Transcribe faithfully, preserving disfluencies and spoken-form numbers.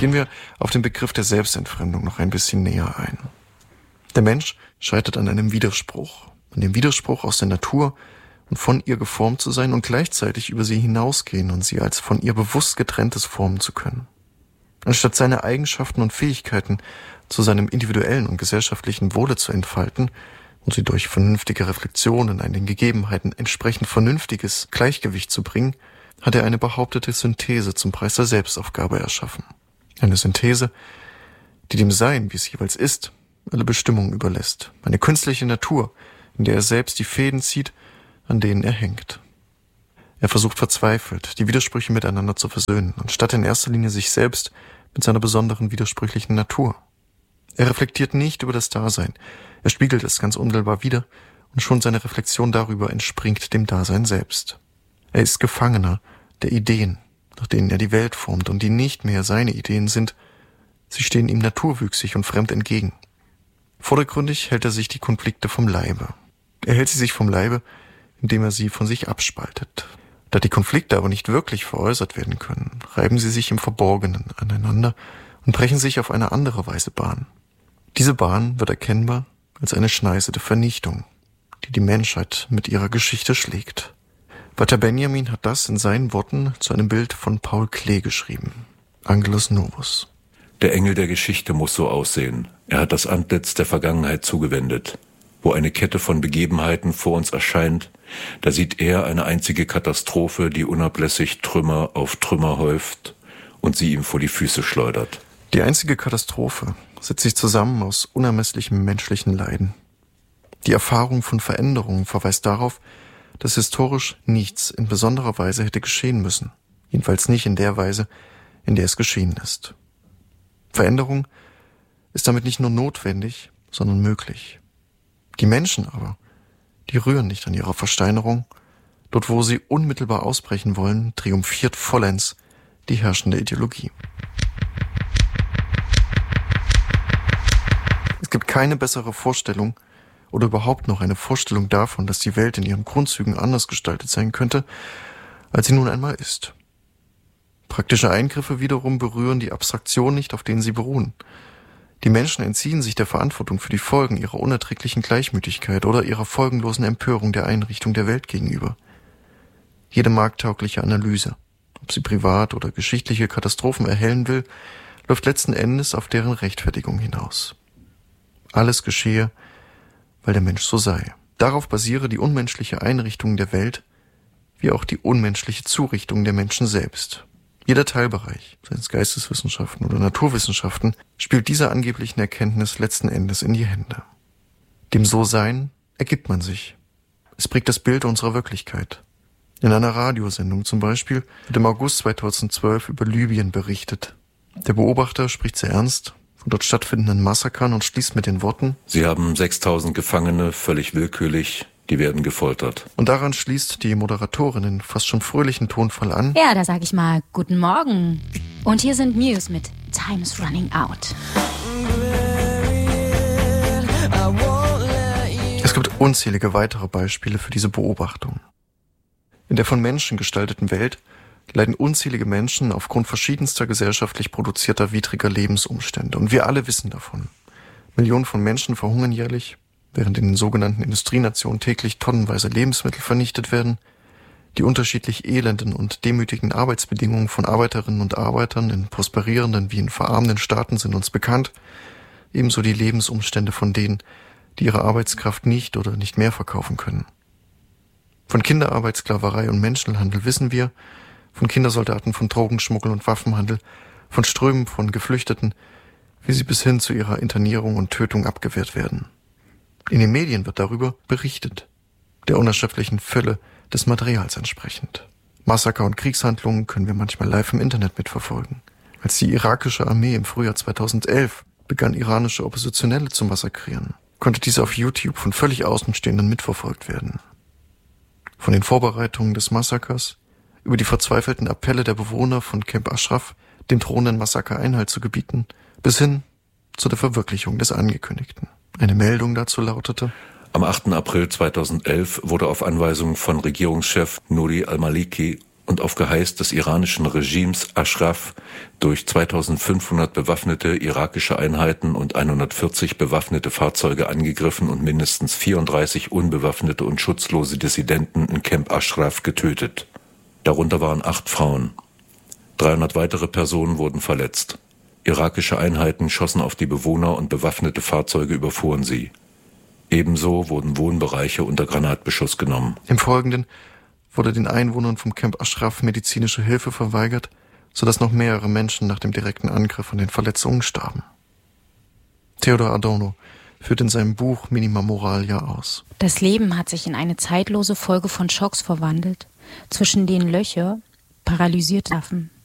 Gehen wir auf den Begriff der Selbstentfremdung noch ein bisschen näher ein. Der Mensch scheitert an einem Widerspruch, an dem Widerspruch aus der Natur und von ihr geformt zu sein und gleichzeitig über sie hinausgehen und sie als von ihr bewusst getrenntes formen zu können. Anstatt seine Eigenschaften und Fähigkeiten zu seinem individuellen und gesellschaftlichen Wohle zu entfalten und sie durch vernünftige Reflexionen an den Gegebenheiten entsprechend vernünftiges Gleichgewicht zu bringen, hat er eine behauptete Synthese zum Preis der Selbstaufgabe erschaffen. Eine Synthese, die dem Sein, wie es jeweils ist, alle Bestimmungen überlässt. Eine künstliche Natur, in der er selbst die Fäden zieht, an denen er hängt. Er versucht verzweifelt, die Widersprüche miteinander zu versöhnen, anstatt in erster Linie sich selbst mit seiner besonderen widersprüchlichen Natur. Er reflektiert nicht über das Dasein, er spiegelt es ganz unmittelbar wider und schon seine Reflexion darüber entspringt dem Dasein selbst. Er ist Gefangener der Ideen, nach denen er die Welt formt und die nicht mehr seine Ideen sind, sie stehen ihm naturwüchsig und fremd entgegen. Vordergründig hält er sich die Konflikte vom Leibe. Er hält sie sich vom Leibe, indem er sie von sich abspaltet. Da die Konflikte aber nicht wirklich veräußert werden können, reiben sie sich im Verborgenen aneinander und brechen sich auf eine andere Weise Bahn. Diese Bahn wird erkennbar als eine Schneise der Vernichtung, die die Menschheit mit ihrer Geschichte schlägt. Walter Benjamin hat das in seinen Worten zu einem Bild von Paul Klee geschrieben. Angelus Novus. Der Engel der Geschichte muss so aussehen. Er hat das Antlitz der Vergangenheit zugewendet. Wo eine Kette von Begebenheiten vor uns erscheint, da sieht er eine einzige Katastrophe, die unablässig Trümmer auf Trümmer häuft und sie ihm vor die Füße schleudert. Die einzige Katastrophe setzt sich zusammen aus unermesslichem menschlichen Leiden. Die Erfahrung von Veränderungen verweist darauf, dass historisch nichts in besonderer Weise hätte geschehen müssen. Jedenfalls nicht in der Weise, in der es geschehen ist. Veränderung ist damit nicht nur notwendig, sondern möglich. Die Menschen aber, die rühren nicht an ihrer Versteinerung. Dort, wo sie unmittelbar ausbrechen wollen, triumphiert vollends die herrschende Ideologie. Es gibt keine bessere Vorstellung oder überhaupt noch eine Vorstellung davon, dass die Welt in ihren Grundzügen anders gestaltet sein könnte, als sie nun einmal ist. Praktische Eingriffe wiederum berühren die Abstraktion nicht, auf denen sie beruhen. Die Menschen entziehen sich der Verantwortung für die Folgen ihrer unerträglichen Gleichmütigkeit oder ihrer folgenlosen Empörung der Einrichtung der Welt gegenüber. Jede markttaugliche Analyse, ob sie privat oder geschichtliche Katastrophen erhellen will, läuft letzten Endes auf deren Rechtfertigung hinaus. Alles geschehe, weil der Mensch so sei. Darauf basiere die unmenschliche Einrichtung der Welt, wie auch die unmenschliche Zurichtung der Menschen selbst. Jeder Teilbereich, seien es Geisteswissenschaften oder Naturwissenschaften, spielt dieser angeblichen Erkenntnis letzten Endes in die Hände. Dem So-Sein ergibt man sich. Es prägt das Bild unserer Wirklichkeit. In einer Radiosendung zum Beispiel wird im August zweitausendzwölf über Libyen berichtet. Der Beobachter spricht sehr ernst von dort stattfindenden Massakern und schließt mit den Worten: Sie haben sechstausend Gefangene, völlig willkürlich, die werden gefoltert. Und daran schließt die Moderatorin in fast schon fröhlichen Tonfall an: Ja, da sag ich mal, guten Morgen. Und hier sind Muse mit Time's Running Out. Es gibt unzählige weitere Beispiele für diese Beobachtung. In der von Menschen gestalteten Welt leiden unzählige Menschen aufgrund verschiedenster gesellschaftlich produzierter widriger Lebensumstände. Und wir alle wissen davon. Millionen von Menschen verhungern jährlich, während in den sogenannten Industrienationen täglich tonnenweise Lebensmittel vernichtet werden. Die unterschiedlich elenden und demütigen Arbeitsbedingungen von Arbeiterinnen und Arbeitern in prosperierenden wie in verarmenden Staaten sind uns bekannt. Ebenso die Lebensumstände von denen, die ihre Arbeitskraft nicht oder nicht mehr verkaufen können. Von Kinderarbeit, Sklaverei und Menschenhandel wissen wir, von Kindersoldaten, von Drogenschmuggel und Waffenhandel, von Strömen von Geflüchteten, wie sie bis hin zu ihrer Internierung und Tötung abgewehrt werden. In den Medien wird darüber berichtet, der unerschöpflichen Fülle des Materials entsprechend. Massaker und Kriegshandlungen können wir manchmal live im Internet mitverfolgen. Als die irakische Armee im Frühjahr zweitausendelf begann, iranische Oppositionelle zu massakrieren, konnte dies auf YouTube von völlig Außenstehenden mitverfolgt werden. Von den Vorbereitungen des Massakers über die verzweifelten Appelle der Bewohner von Camp Ashraf, dem drohenden Massaker Einhalt zu gebieten, bis hin zu der Verwirklichung des Angekündigten. Eine Meldung dazu lautete: Am achten April zweitausendelf wurde auf Anweisung von Regierungschef Nouri al-Maliki und auf Geheiß des iranischen Regimes Ashraf durch zweitausendfünfhundert bewaffnete irakische Einheiten und hundertvierzig bewaffnete Fahrzeuge angegriffen und mindestens vierunddreißig unbewaffnete und schutzlose Dissidenten in Camp Ashraf getötet. Darunter waren acht Frauen. dreihundert weitere Personen wurden verletzt. Irakische Einheiten schossen auf die Bewohner und bewaffnete Fahrzeuge überfuhren sie. Ebenso wurden Wohnbereiche unter Granatbeschuss genommen. Im Folgenden wurde den Einwohnern vom Camp Ashraf medizinische Hilfe verweigert, sodass noch mehrere Menschen nach dem direkten Angriff an den Verletzungen starben. Theodor Adorno führt in seinem Buch Minima Moralia aus: Das Leben hat sich in eine zeitlose Folge von Schocks verwandelt, zwischen denen Löcher paralysiert Waffen.